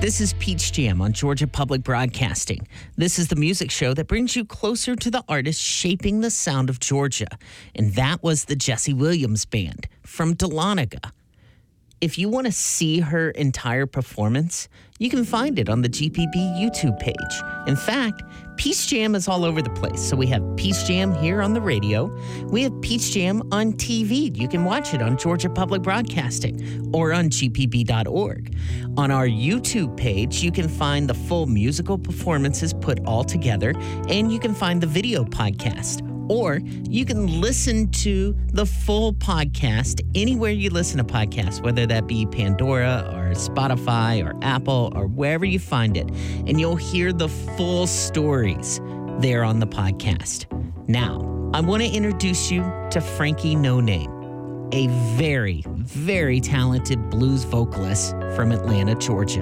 This is Peach Jam on Georgia Public Broadcasting. This is the music show that brings you closer to the artists shaping the sound of Georgia. And that was the Jesse Williams Band from Dahlonega. If you want to see her entire performance, you can find it on the GPB YouTube page. In fact, Peach Jam is all over the place. So we have Peach Jam here on the radio. We have Peach Jam on TV. You can watch it on Georgia Public Broadcasting or on gpb.org. On our YouTube page, you can find the full musical performances put all together, and you can find the video podcast. Or you can listen to the full podcast anywhere you listen to podcasts, whether that be Pandora or Spotify or Apple or wherever you find it. And you'll hear the full stories there on the podcast. Now, I want to introduce you to Frankie No Name, a very, very talented blues vocalist from Atlanta, Georgia.